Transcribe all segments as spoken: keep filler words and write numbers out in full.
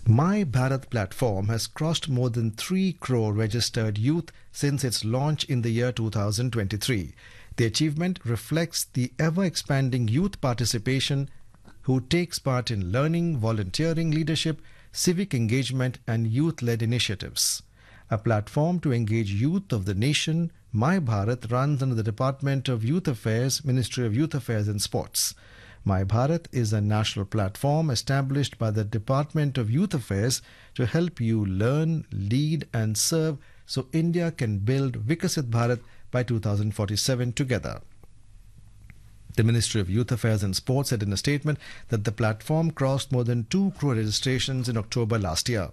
My Bharat platform has crossed more than three crore registered youth since its launch in the year two thousand twenty-three. The achievement reflects the ever-expanding youth participation who takes part in learning, volunteering, leadership, civic engagement and youth-led initiatives. A platform to engage youth of the nation, My Bharat runs under the Department of Youth Affairs, Ministry of Youth Affairs and Sports. My Bharat is a national platform established by the Department of Youth Affairs to help you learn, lead and serve so India can build Vikasit Bharat by two thousand forty-seven together. The Ministry of Youth Affairs and Sports said in a statement that the platform crossed more than two crore registrations in October last year.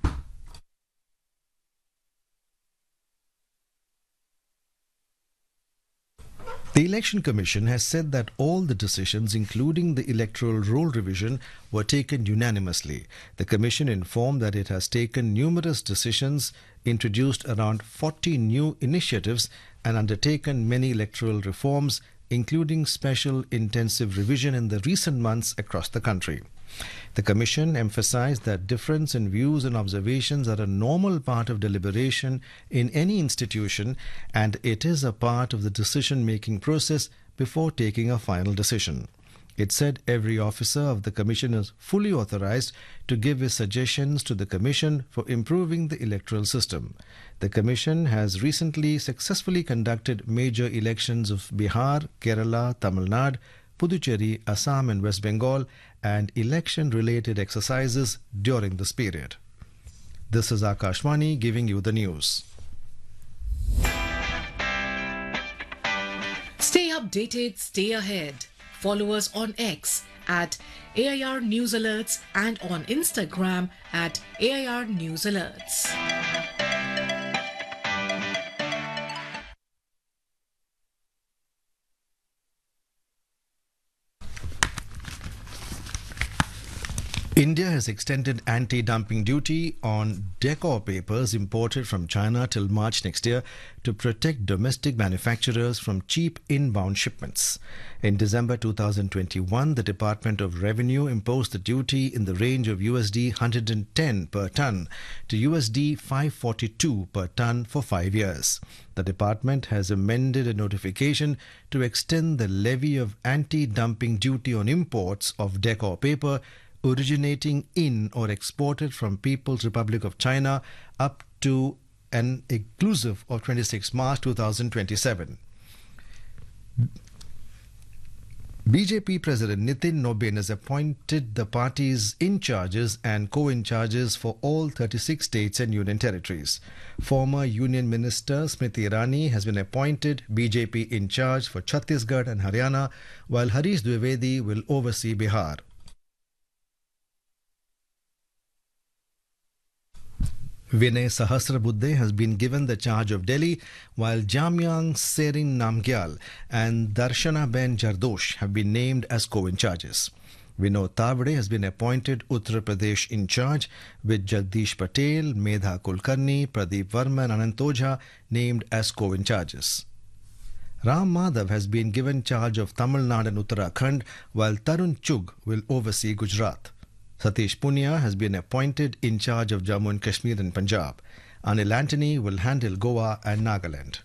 The Election Commission has said that all the decisions, including the electoral roll revision, were taken unanimously. The Commission informed that it has taken numerous decisions, introduced around forty new initiatives, and undertaken many electoral reforms, including special intensive revision in the recent months across the country. The Commission emphasized that difference in views and observations are a normal part of deliberation in any institution and it is a part of the decision-making process before taking a final decision. It said every officer of the Commission is fully authorized to give his suggestions to the Commission for improving the electoral system. The Commission has recently successfully conducted major elections of Bihar, Kerala, Tamil Nadu, Puducherry, Assam and West Bengal and election-related exercises during this period. This is Akashvani giving you the news. Stay updated, stay ahead. Follow us on X at A I R News Alerts and on Instagram at A I R News Alerts. India has extended anti-dumping duty on decor papers imported from China till March next year to protect domestic manufacturers from cheap inbound shipments. In December two thousand twenty-one, the Department of Revenue imposed the duty in the range of U S D one hundred ten per ton to U S D five forty-two per ton for five years. The department has amended a notification to extend the levy of anti-dumping duty on imports of decor paper originating in or exported from People's Republic of China up to an inclusive of twenty-sixth March two thousand twenty-seven. B J P President Nitin Noben has appointed the party's in-charges and co-in-charges for all thirty-six states and union territories. Former Union Minister Smriti Irani has been appointed B J P in-charge for Chhattisgarh and Haryana, while Harish Dwivedi will oversee Bihar. Vinay Sahasrabuddhe has been given the charge of Delhi, while Jamyang Serin Namgyal and Darshana Ben Jardosh have been named as co-in-charges. Vinod Tavade has been appointed Uttar Pradesh in charge, with Jagdish Patel, Medha Kulkarni, Pradeep Verma and Anant Ojha named as co-in-charges. Ram Madhav has been given charge of Tamil Nadu and Uttarakhand, while Tarun Chugh will oversee Gujarat. Satish Punia has been appointed in charge of Jammu and Kashmir and Punjab. Anil Antony will handle Goa and Nagaland.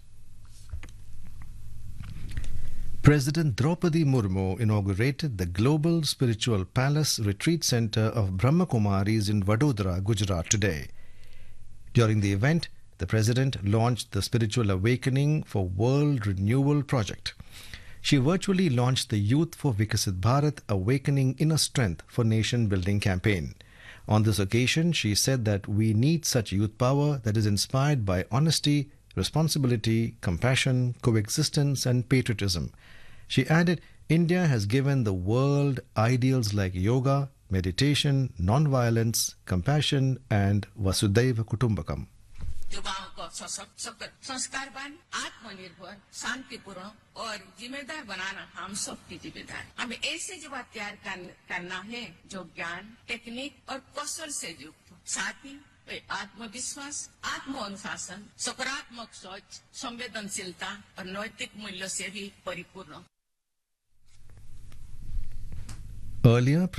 President Draupadi Murmu inaugurated the Global Spiritual Palace Retreat Centre of Brahma Kumaris in Vadodara, Gujarat today. During the event, the President launched the Spiritual Awakening for World Renewal project. She virtually launched the Youth for Vikasit Bharat Awakening Inner Strength for Nation Building campaign. On this occasion, she said that we need such youth power that is inspired by honesty, responsibility, compassion, coexistence and patriotism. She added, India has given the world ideals like yoga, meditation, non-violence, compassion and Vasudhaiva Kutumbakam. युवाओं को सशक्त, संस्कारवान, आत्मनिर्भर, शांतिपूर्ण और जिम्मेदार बनाना हम सबकी जिम्मेदारी। हमें ऐसे युवा तैयार करना है जो ज्ञान, टेक्निक और कौशल से युक्त हो। साथ ही वे आत्मविश्वास, आत्म अनुशासन, सकारात्मक सोच, संवेदनशीलता और नैतिक मूल्यों से भी परिपूर्ण। Earlier,